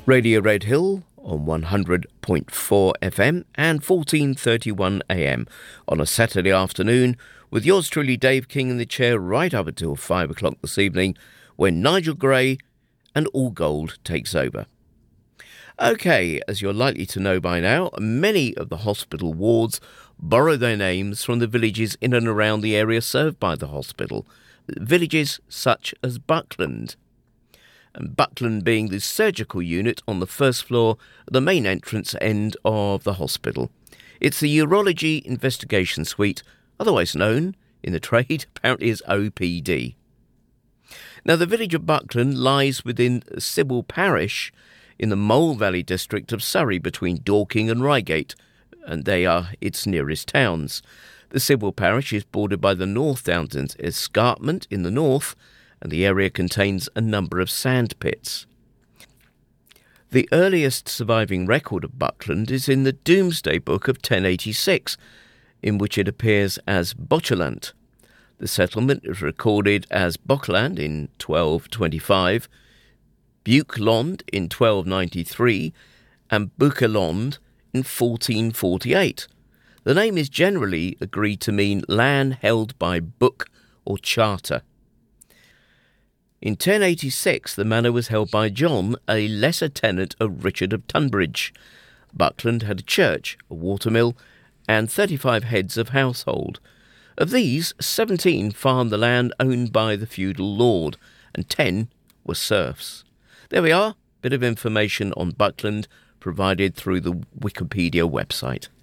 Radio Red Hill on 100.4 FM and 14:31 AM on a Saturday afternoon with yours truly Dave King in the chair right up until 5 o'clock this evening when Nigel Gray and All Gold takes over. OK, as you're likely to know by now, many of the hospital wards borrow their names from the villages in and around the area served by the hospital, villages such as Buckland. And Buckland being the surgical unit on the first floor, the main entrance end of the hospital. It's the Urology Investigation Suite, otherwise known in the trade apparently as OPD. Now, the village of Buckland lies within Sybil Parish in the Mole Valley district of Surrey between Dorking and Reigate, and they are its nearest towns. The Sybil Parish is bordered by the North Downs Escarpment in the north, and the area contains a number of sand pits. The earliest surviving record of Buckland is in the Domesday Book of 1086, in which it appears as Bochelant. The settlement is recorded as Bockland in 1225, Bukelond in 1293, and Bukelond in 1448. The name is generally agreed to mean land held by book or charter. In 1086, the manor was held by John, a lesser tenant of Richard of Tunbridge. Buckland had a church, a watermill, and 35 heads of household. Of these, 17 farmed the land owned by the feudal lord, and 10 were serfs. There we are, bit of information on Buckland provided through the Wikipedia website.